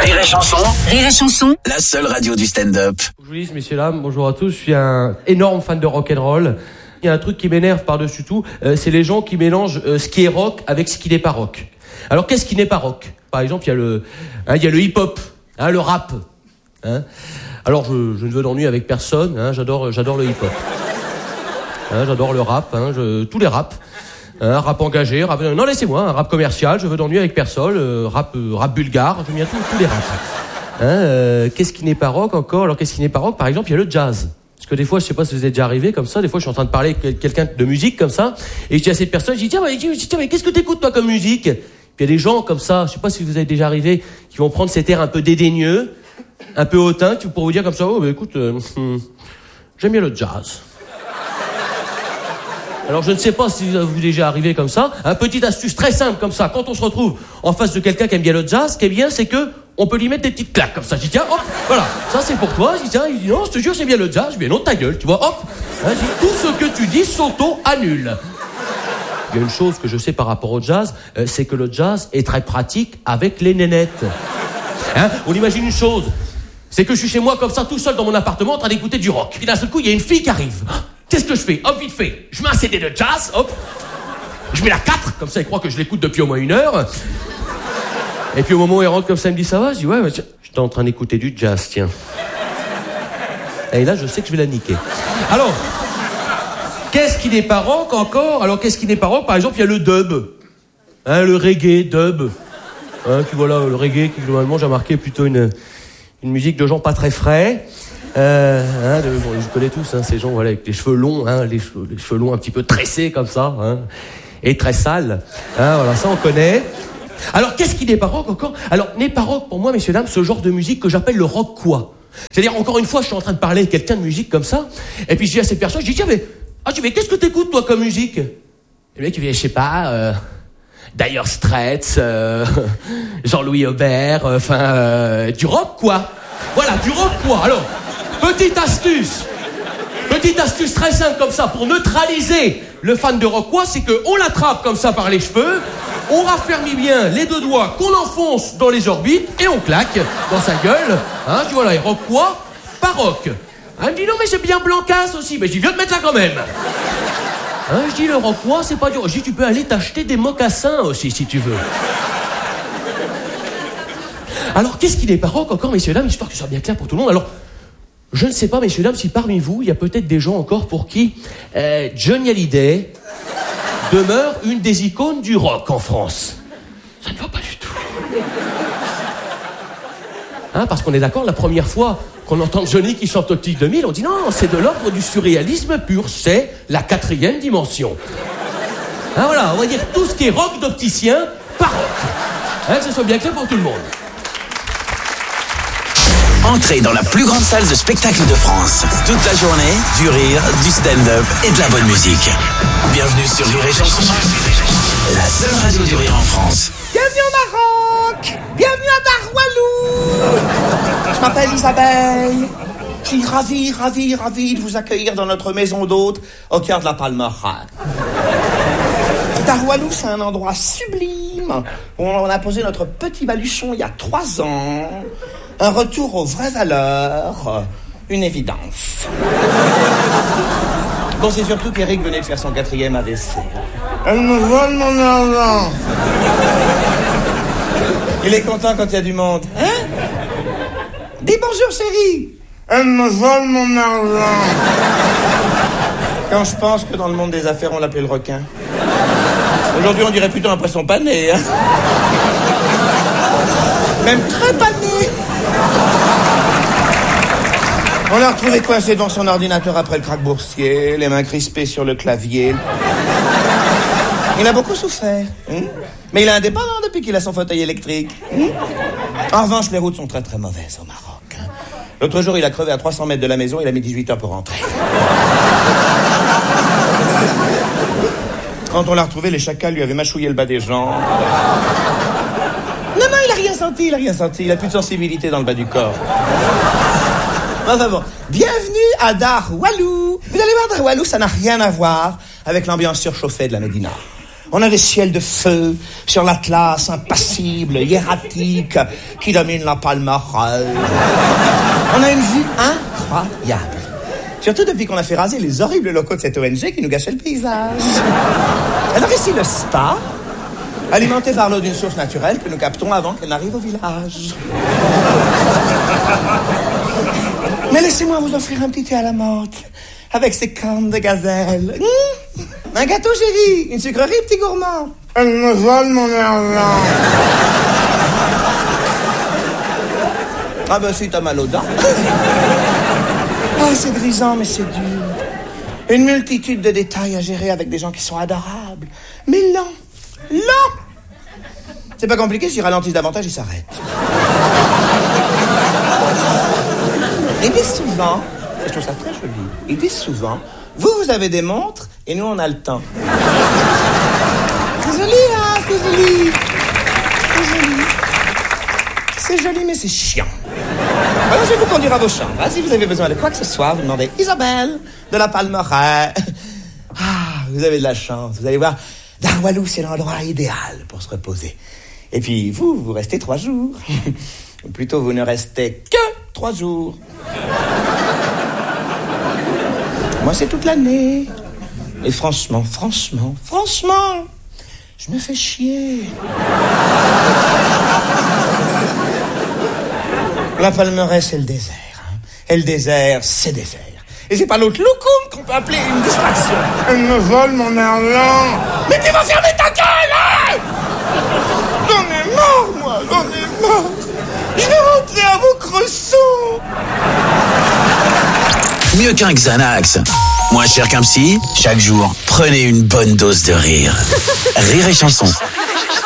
Rire et Chanson. Rire et Chanson. La seule radio du stand-up. Je vous dis, messieurs, dames, bonjour à tous. Je suis un énorme fan de rock'n'roll. Il y a un truc qui m'énerve par-dessus tout, c'est les gens qui mélangent ce qui est rock avec ce qui n'est pas rock. Alors, qu'est-ce qui n'est pas rock ? Par exemple, il y a le hip-hop, le rap. Alors, je ne veux d'ennui avec personne. J'adore le hip-hop. J'adore le rap. Tous les raps. Rap engagé, non laissez-moi, un rap commercial. Je veux d'ennui avec personne. Rap bulgare. J'aime bien tous les raps. Qu'est-ce qui n'est pas rock encore ? Alors, qu'est-ce qui n'est pas rock ? Par exemple, il y a le jazz. Parce que des fois, je sais pas si vous êtes déjà arrivé comme ça, des fois je suis en train de parler avec quelqu'un de musique comme ça, et je dis à cette personne, je dis tiens mais qu'est-ce que t'écoutes toi comme musique ? Puis il y a des gens comme ça, je sais pas si vous êtes déjà arrivé, qui vont prendre cet air un peu dédaigneux, un peu hautain, pour vous dire comme ça, oh bah écoute, j'aime bien le jazz. Alors je ne sais pas si vous êtes déjà arrivé comme ça, petite astuce très simple comme ça, quand on se retrouve en face de quelqu'un qui aime bien le jazz, ce qui est bien c'est que on peut lui mettre des petites claques comme ça. Je dis tiens, hop, voilà, ça c'est pour toi. Je dis tiens, il dit non, je te jure, j'aime bien le jazz. Je dis non, ta gueule, tu vois, hop. Je dis tout ce que tu dis s'auto-annule. Il y a une chose que je sais par rapport au jazz, c'est que le jazz est très pratique avec les nénettes. On imagine une chose, c'est que je suis chez moi comme ça, tout seul dans mon appartement, en train d'écouter du rock. Puis d'un seul coup, il y a une fille qui arrive. Qu'est-ce que je fais ? Hop, vite fait. Je mets un CD de jazz, hop. Je mets la 4, comme ça, il croit que je l'écoute depuis au moins 1 heure. Et puis au moment où il rentre comme ça, il me dit ça va ? Je dis ouais, j'étais en train d'écouter du jazz, tiens. Et là, je sais que je vais la niquer. Alors, qu'est-ce qui n'est pas rock encore ? Alors, qu'est-ce qui n'est pas rock ? Par exemple, il y a le dub. Le reggae, dub. Puis voilà, le reggae, qui globalement, j'ai remarqué, plutôt une musique de gens pas très frais. Je connais tous, ces gens voilà, avec les cheveux longs, les cheveux longs un petit peu tressés comme ça, et très sales. Voilà, ça on connaît. Alors, qu'est-ce qui n'est pas rock encore ? Alors, n'est pas rock pour moi, messieurs, dames, ce genre de musique que j'appelle le rock quoi ? C'est-à-dire, encore une fois, je suis en train de parler avec quelqu'un de musique comme ça, et puis je dis à cette personne, je dis, tiens, mais qu'est-ce que t'écoutes, toi, comme musique ? Et le mec, il dit, je sais pas, Dire Straits, Jean-Louis Aubert, du rock, quoi. Voilà, du rock, quoi. Alors, petite astuce très simple comme ça, pour neutraliser le fan de rock, quoi, c'est qu'on l'attrape comme ça par les cheveux, on raffermit bien les 2 doigts qu'on enfonce dans les orbites et on claque dans sa gueule. Je dis voilà, et rock quoi ? Pas rock. Elle me dit non mais c'est bien Blancas aussi. Mais je dis viens te mettre là quand même. Je dis le rock quoi, c'est pas dur. Je dis tu peux aller t'acheter des mocassins aussi si tu veux. Alors qu'est-ce qui n'est pas rock encore, messieurs dames, histoire que ce soit bien clair pour tout le monde. Alors je ne sais pas, messieurs dames, si parmi vous il y a peut-être des gens encore pour qui Johnny Hallyday demeure une des icônes du rock en France. Ça ne va pas du tout. Parce qu'on est d'accord, la première fois qu'on entend Johnny qui chante Optique 2000, on dit non, c'est de l'ordre du surréalisme pur, c'est la 4e dimension. Voilà, on va dire tout ce qui est rock d'opticien, pas rock. Que ce soit bien clair pour tout le monde. Entrez dans la plus grande salle de spectacle de France. Toute la journée, du rire, du stand-up et de la bonne musique. Bienvenue sur Rire et Chanson. La seule radio du rire en France. Bienvenue au Maroc. Bienvenue à Darwalou. Je m'appelle Isabelle. Je suis ravie de vous accueillir dans notre maison d'hôte au cœur de la Palmera. Darwalou, c'est un endroit sublime où on a posé notre petit baluchon il y a 3 ans. Un retour aux vraies valeurs, une évidence. Bon, c'est surtout qu'Eric venait de faire son 4e AVC. Elle me vole mon argent. Il est content quand il y a du monde. Dis bonjour, chérie. Elle me vole mon argent. Quand je pense que dans le monde des affaires, on l'appelait le requin. Aujourd'hui, on dirait plutôt un poisson pané. Même très pané. On l'a retrouvé coincé devant son ordinateur après le krach boursier, les mains crispées sur le clavier. Il a beaucoup souffert. Mais il est indépendant depuis qu'il a son fauteuil électrique. En revanche, les routes sont très très mauvaises au Maroc. L'autre jour, il a crevé à 300 mètres de la maison, il a mis 18 heures pour rentrer. Quand on l'a retrouvé, les chacals lui avaient mâchouillé le bas des jambes. Non, il a rien senti. Il a plus de sensibilité dans le bas du corps. Enfin bon, bienvenue à Darwalou. Vous allez voir, Darwalou, ça n'a rien à voir avec l'ambiance surchauffée de la Médina. On a des ciels de feu sur l'Atlas impassible, hiératique, qui domine la Palmeraie. On a une vue incroyable. Surtout depuis qu'on a fait raser les horribles locaux de cette ONG qui nous gâchait le paysage. Alors ici, le spa, alimenté par l'eau d'une source naturelle que nous captons avant qu'elle n'arrive au village. Mais laissez-moi vous offrir un petit thé à la menthe, avec ses cornes de gazelle. Un gâteau, chérie, une sucrerie, petit gourmand. Elle me vole mon argent. Ah ben si t'as mal aux dents. Ah, c'est grisant, mais c'est dur. Une multitude de détails à gérer avec des gens qui sont adorables. Mais lents. C'est pas compliqué, s'ils ralentissent davantage, ils s'arrêtent. Et bien souvent, je trouve ça très joli, et bien souvent, vous avez des montres, et nous, on a le temps. C'est joli, hein, c'est joli. C'est joli. C'est joli, mais c'est chiant. Alors, je vais vous conduire à vos chambres. Si vous avez besoin de quoi que ce soit, vous demandez Isabelle de la Palmeraie. Ah, vous avez de la chance. Vous allez voir, Darwalou, c'est l'endroit idéal pour se reposer. Et puis, vous restez 3 jours. Ou plutôt, vous ne restez que 3 jours. Moi, c'est toute l'année. Et franchement, je me fais chier. La Palmeraie, c'est le désert. Hein. Et le désert, c'est désert. Et c'est pas l'autre loukoum qu'on peut appeler une distraction. Elle me vole mon argent. Mais tu vas fermer ta gueule, hein! J'en ai marre, moi, j'en ai marre. Je vais rentrer à vos cressons. Mieux qu'un Xanax. Moins cher qu'un psy, chaque jour, prenez une bonne dose de rire. Rire et chanson.